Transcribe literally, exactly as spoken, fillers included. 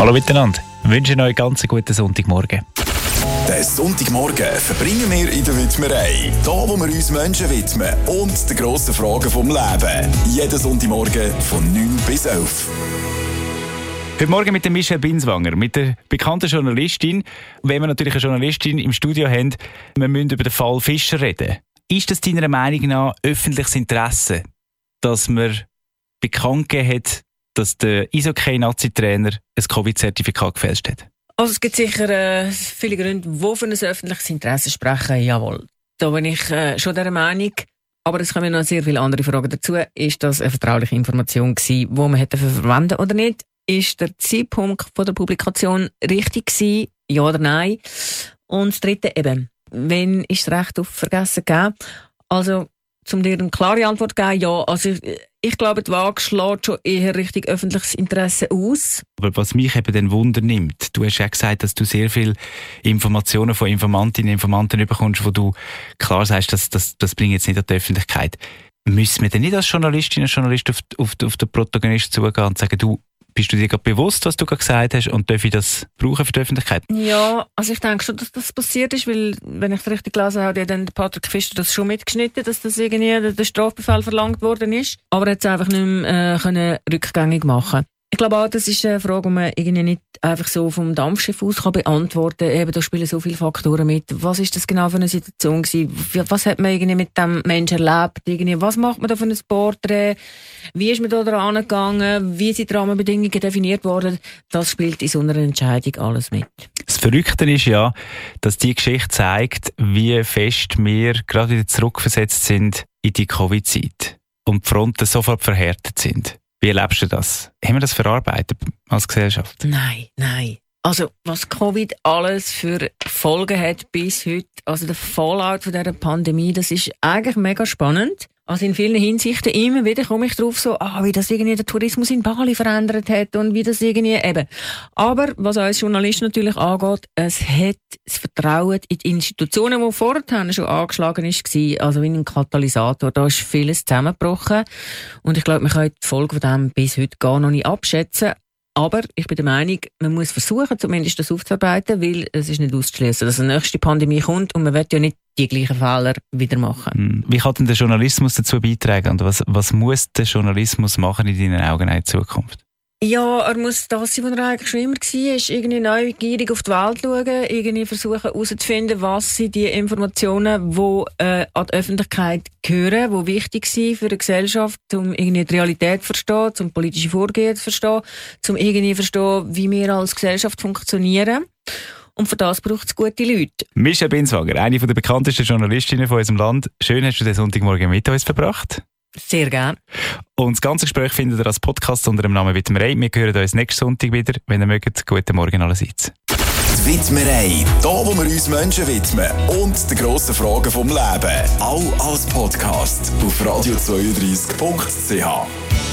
Hallo miteinander, ich wünsche euch einen ganz guten Sonntagmorgen. Den Sonntagmorgen verbringen wir in der Widmerei. Da, wo wir uns Menschen widmen und den grossen Fragen vom Leben. Jeden Sonntagmorgen von neun bis elf. Heute Morgen mit der Michelle Binswanger, mit der bekannten Journalistin. Wenn wir natürlich eine Journalistin im Studio haben, wir müssen über den Fall Fischer reden. Ist das deiner Meinung nach öffentliches Interesse, dass man bekannt gegeben hat, dass der Eishockey-Nazi-Trainer ein Covid-Zertifikat gefälscht hat? Also es gibt sicher äh, viele Gründe, die für ein öffentliches Interesse sprechen. Jawohl, da bin ich äh, schon der Meinung. Aber es kommen noch sehr viele andere Fragen dazu. Ist das eine vertrauliche Information gewesen, die man hätte verwenden oder nicht? Ist der Zeitpunkt von der Publikation richtig gewesen? Ja oder nein? Und das Dritte eben, wenn ist das Recht auf Vergessen gegeben? Also, um dir eine klare Antwort zu geben, ja. Also, ich, ich glaube, die Waage schlägt schon eher richtig öffentliches Interesse aus. Aber was mich eben den Wunder nimmt, du hast ja gesagt, dass du sehr viele Informationen von Informantinnen und Informanten bekommst, wo du klar sagst, dass das, das bringt jetzt nicht an die Öffentlichkeit. Müssen wir denn nicht als Journalistin und Journalist auf, auf, auf den Protagonisten zugehen und sagen, du, bist du dir gerade bewusst, was du gerade gesagt hast, und darf ich das brauchen für die Öffentlichkeit? Ja, also ich denke schon, dass das passiert ist, weil, wenn ich es richtig gelesen habe, hat dann Patrick Fischer das schon mitgeschnitten, dass das irgendwie der Strafbefehl verlangt worden ist. Aber er hat es einfach nicht mehr äh, können rückgängig machen. Ich glaube auch, das ist eine Frage, die man irgendwie nicht einfach so vom Dampfschiff aus kann beantworten kann. Eben, da spielen so viele Faktoren mit. Was ist das genau für eine Situation gewesen? Was hat man irgendwie mit dem Menschen erlebt? Irgendwie, was macht man da für ein Porträt? Wie ist man da dran gegangen? Wie sind die Rahmenbedingungen definiert worden? Das spielt in so einer Entscheidung alles mit. Das Verrückte ist ja, dass die Geschichte zeigt, wie fest wir gerade wieder zurückversetzt sind in die Covid-Zeit und die Fronten sofort verhärtet sind. Wie erlebst du das? Haben wir das verarbeitet als Gesellschaft? Nein, nein. Also, was Covid alles für Folgen hat bis heute, also der Fallout von dieser Pandemie, das ist eigentlich mega spannend. Also in vielen Hinsichten immer wieder komme ich drauf so, ah, wie das irgendwie der Tourismus in Bali verändert hat und wie das irgendwie eben. Aber was als Journalist natürlich angeht, es hat das Vertrauen in die Institutionen, die vorher schon angeschlagen war, also wie ein Katalysator, da ist vieles zusammengebrochen. Und ich glaube, man kann die Folge von dem bis heute gar noch nicht abschätzen. Aber ich bin der Meinung, man muss versuchen, zumindest das aufzuarbeiten, weil es ist nicht auszuschließen, dass eine nächste Pandemie kommt und man wird ja nicht die gleichen Fehler wieder machen. Wie kann denn der Journalismus dazu beitragen und was, was muss der Journalismus machen in deinen Augen in Zukunft? Ja, er muss das sein, was er eigentlich schon immer war, ist irgendwie neugierig auf die Welt schauen, irgendwie versuchen herauszufinden, was sind die Informationen, die äh, an die Öffentlichkeit gehören, die wichtig sind für die Gesellschaft, um irgendwie die Realität zu verstehen, um politische Vorgehen zu verstehen, um irgendwie zu verstehen, wie wir als Gesellschaft funktionieren. Und für das braucht es gute Leute. Michelle Binswanger, eine der bekanntesten Journalistinnen von unserem Land. Schön, hast du den Sonntagmorgen mit uns verbracht. Sehr gerne. Und das ganze Gespräch findet ihr als Podcast unter dem Namen Widmerei. Wir hören uns nächsten Sonntag wieder. Wenn ihr mögt, guten Morgen allerseits. Die Widmerei, da wo wir uns Menschen widmen und die grossen Fragen vom Leben. Auch als Podcast auf radio zweiunddreissig punkt c h.